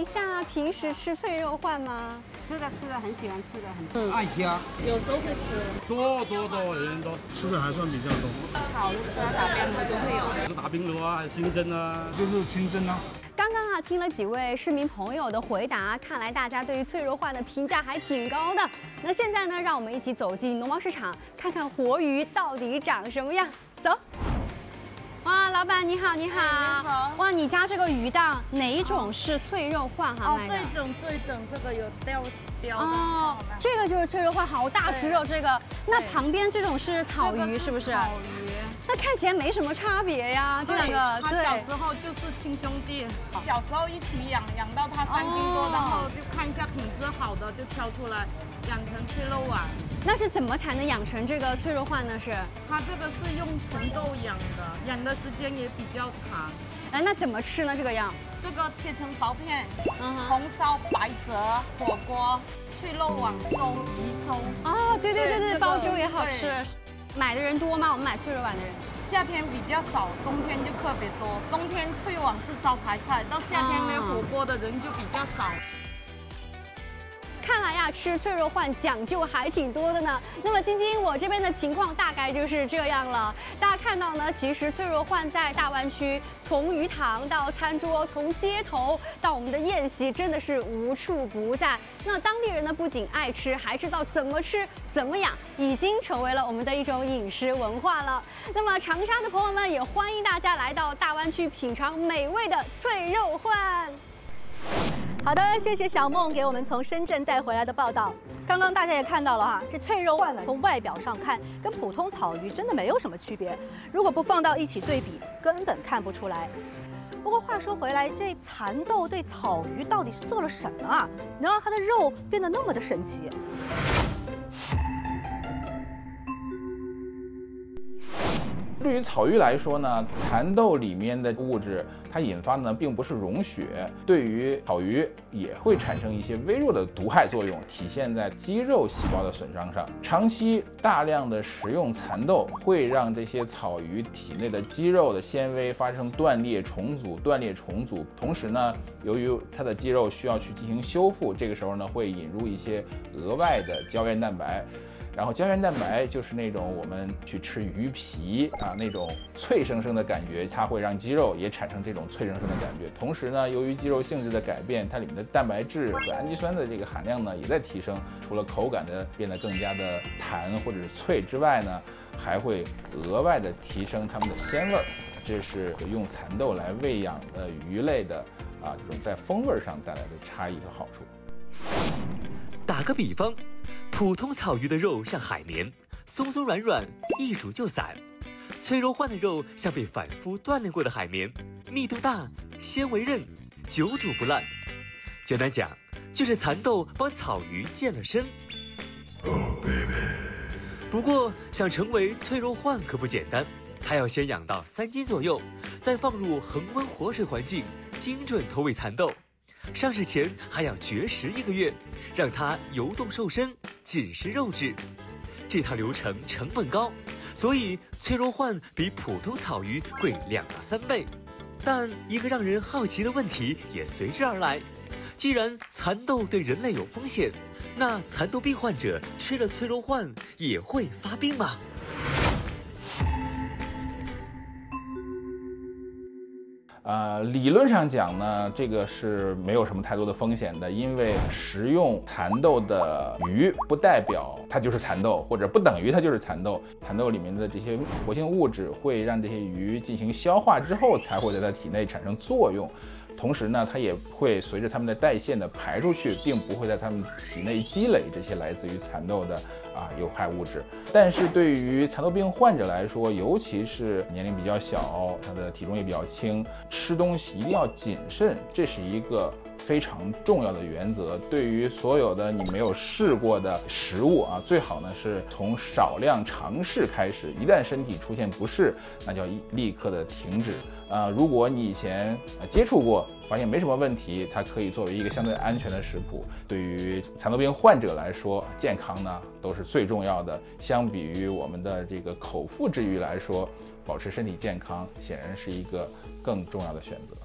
一下，平时吃脆肉鹳吗？ 吃的，很喜欢吃的，很。 爱虾， 有时候会吃， 多，人都吃的还算比较多。 炒的吃啊，打边炉都会有。 打冰炉啊，清蒸啊，就是清蒸啊。 刚刚啊，听了几位市民朋友的回答，看来大家对于脆肉鹳的评价还挺高的。那现在呢，让我们一起走进农贸市场，看看活鱼到底长什么样。走。哇，老板你好，你好。 你好。 哇，你家这个鱼档哪一种是脆肉鹳哈？卖的？ 这种这个有标的。 哦，这个就是脆肉鹳，好大只哦，这个。那旁边这种是草鱼，是不是？ 草鱼。 那看起来没什么差别呀，这两个。 他小时候就是亲兄弟，小时候一起养到他3斤多，然后就看一下品质好的就挑出来，养成脆肉鯇。 那是怎么才能养成这个脆肉鹳呢？是？ 它这个是用纯豆养的，养的时间也比较长。 哎，那怎么吃呢？这个样？ 这个切成薄片，红烧、白灼、火锅、脆肉鯇粥、鱼粥。 哦，对，煲粥也好吃。买的人多吗？我们买脆肉鯇的人。 夏天比较少，冬天就特别多。冬天脆鯇是招牌菜，到夏天呢，火锅的人就比较少。 看来呀，吃脆肉鹳讲究还挺多的呢。那么晶晶，我这边的情况大概就是这样了。大家看到呢，其实脆肉鹳在大湾区，从鱼塘到餐桌，从街头到我们的宴席，真的是无处不在。那当地人呢，不仅爱吃，还知道怎么吃、怎么养，已经成为了我们的一种饮食文化了。那么长沙的朋友们，也欢迎大家来到大湾区品尝美味的脆肉鹳。 好的，谢谢小梦给我们从深圳带回来的报道。刚刚大家也看到了哈，这脆肉鹳呢，从外表上看跟普通草鱼真的没有什么区别，如果不放到一起对比，根本看不出来。不过话说回来，这蚕豆对草鱼到底是做了什么啊，能让它的肉变得那么的神奇？ 对于草鱼来说呢，蚕豆里面的物质，它引发的呢并不是溶血，对于草鱼也会产生一些微弱的毒害作用，体现在肌肉细胞的损伤上。长期大量的食用蚕豆，会让这些草鱼体内的肌肉的纤维发生断裂重组，同时呢，由于它的肌肉需要去进行修复，这个时候呢会引入一些额外的胶原蛋白。然后胶原蛋白就是那种我们去吃鱼皮啊那种脆生生的感觉，它会让肌肉也产生这种脆生生的感觉。同时呢，由于肌肉性质的改变，它里面的蛋白质和氨基酸的这个含量呢也在提升。除了口感的变得更加的弹或者是脆之外呢，还会额外的提升它们的鲜味儿。这是用蚕豆来喂养的鱼类的这种在风味上带来的差异和好处。 打个比方，普通草鱼的肉像海绵，松松软软，一煮就散；脆肉鹳的肉像被反复锻炼过的海绵，密度大，纤维韧，久煮不烂。简单讲，就是蚕豆帮草鱼健了身。不过，想成为脆肉鹳可不简单，它要先养到3斤左右，再放入恒温活水环境，精准投喂蚕豆。上市前还要绝食1个月，让它游动瘦身，紧实肉质。这套流程成本高，所以脆肉鹳比普通草鱼贵2到3倍。但一个让人好奇的问题也随之而来：既然蚕豆对人类有风险，那蚕豆病患者吃了脆肉鹳也会发病吗？ 理论上讲呢，这个是没有什么太多的风险的，因为食用蚕豆的鱼不代表它就是蚕豆，或者不等于它就是蚕豆。蚕豆里面的这些活性物质会让这些鱼进行消化之后，才会在它体内产生作用。同时呢，它也会随着它们的代谢呢排出去，并不会在它们体内积累这些来自于蚕豆的有害物质。但是对于蚕豆病患者来说，尤其是年龄比较小，他的体重也比较轻，吃东西一定要谨慎，这是一个非常重要的原则。对于所有的你没有试过的食物最好呢是从少量尝试开始，一旦身体出现不适，那就要立刻的停止。如果你以前接触过，发现没什么问题，它可以作为一个相对安全的食谱。对于蚕豆病患者来说，健康呢都是最重要的。相比于我们的这个口腹之欲来说，保持身体健康显然是一个更重要的选择。